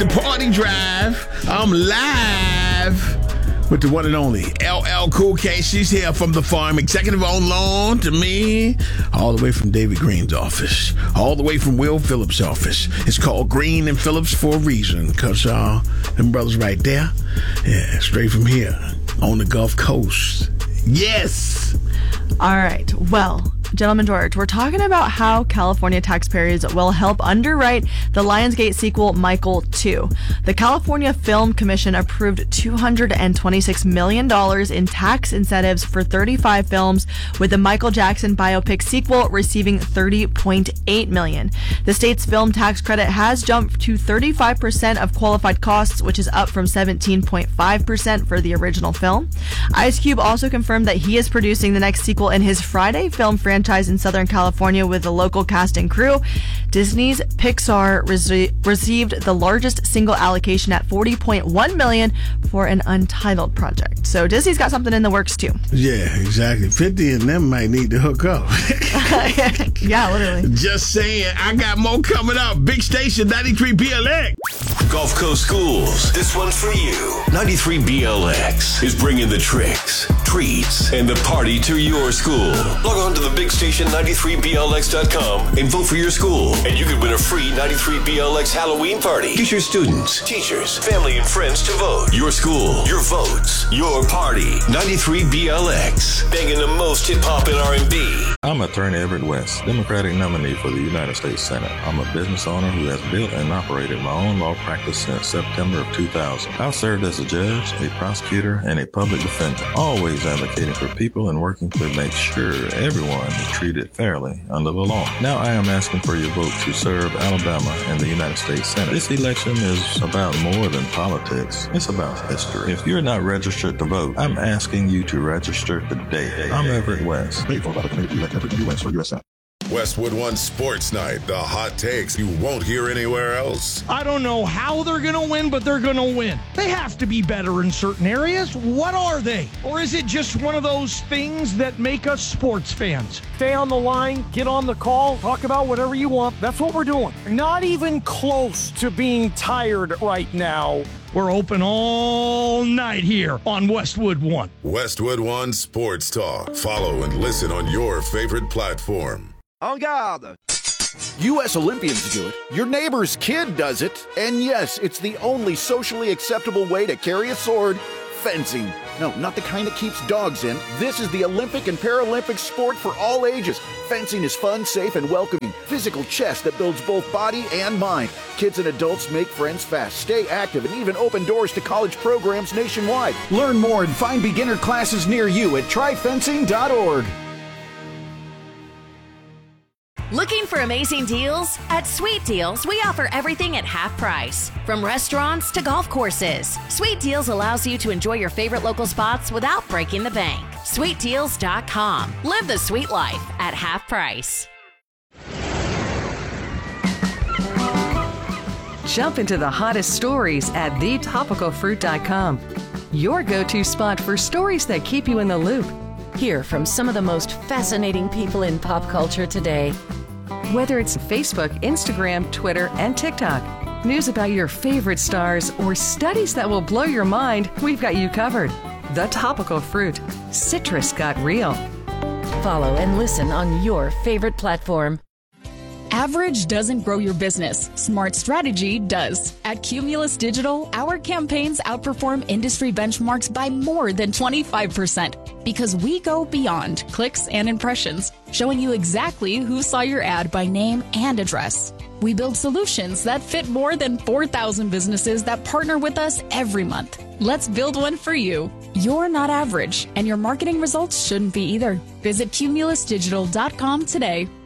the Party Drive. I'm live with the one and only LL Cool K. She's here from the farm, executive on loan to me, all the way from David Green's office, all the way from Will Phillips' office. It's called Green and Phillips for a reason, because them brothers right there, yeah, straight from here on the Gulf Coast. Yes! All right, well, Gentleman George, we're talking about how California taxpayers will help underwrite the Lionsgate sequel, Michael 2. The California Film Commission approved $226 million in tax incentives for 35 films, with the Michael Jackson biopic sequel receiving $30.8 million. The state's film tax credit has jumped to 35% of qualified costs, which is up from 17.5% for the original film. Ice Cube also confirmed that he is producing the next sequel in his Friday film franchise in Southern California with a local cast and crew. Disney's Pixar received the largest single allocation at $40.1 million for an untitled project. So Disney's got something in the works too. Yeah, exactly. 50 of them might need to hook up. Yeah, literally. Just saying, I got more coming up. Big Station 93 BLX. Gulf Coast Schools, this one's for you. 93 BLX is bringing the tricks, treats, and the party to your school. Log on to the bigstation93blx.com and vote for your school. And you could win a free 93 BLX Halloween party. Get your students, teachers, family, and friends to vote. Your school, your votes, your party. 93 BLX, banging the most hip-hop and R&B. I'm Attorney Everett West, Democratic nominee for the United States Senate. I'm a business owner who has built and operated my own law practice since September of 2000. I've served as a judge, a prosecutor, and a public defender, always advocating for people and working to make sure everyone is treated fairly under the law. Now I am asking for your vote to serve Alabama in the United States Senate. This election is about more than politics. It's about history. If you're not registered to vote, I'm asking you to register today. I'm Everett West. Paid for by the committee elect Everett U.S. for USA. Westwood One Sports Night, the hot takes you won't hear anywhere else. I don't know how they're going to win, but they're going to win. They have to be better in certain areas. What are they? Or is it just one of those things that make us sports fans? Stay on the line, get on the call, talk about whatever you want. That's what we're doing. Not even close to being tired right now. We're open all night here on Westwood One. Westwood One Sports Talk. Follow and listen on your favorite platform. En garde! U.S. Olympians do it. Your neighbor's kid does it. And yes, it's the only socially acceptable way to carry a sword. Fencing. No, not the kind that keeps dogs in. This is the Olympic and Paralympic sport for all ages. Fencing is fun, safe, and welcoming. Physical chess that builds both body and mind. Kids and adults make friends fast, stay active, and even open doors to college programs nationwide. Learn more and find beginner classes near you at tryfencing.org. Looking for amazing deals? At Sweet Deals, we offer everything at half price. From restaurants to golf courses, Sweet Deals allows you to enjoy your favorite local spots without breaking the bank. SweetDeals.com. Live the sweet life at half price. Jump into the hottest stories at thetopicalfruit.com. Your go-to spot for stories that keep you in the loop. Hear from some of the most fascinating people in pop culture today. Whether it's Facebook, Instagram, Twitter, and TikTok, news about your favorite stars, or studies that will blow your mind, we've got you covered. The Topical Fruit. Citrus got real. Follow and listen on your favorite platform. Average doesn't grow your business. Smart strategy does. At Cumulus Digital, our campaigns outperform industry benchmarks by more than 25% because we go beyond clicks and impressions, showing you exactly who saw your ad by name and address. We build solutions that fit more than 4,000 businesses that partner with us every month. Let's build one for you. You're not average, and your marketing results shouldn't be either. Visit cumulusdigital.com today.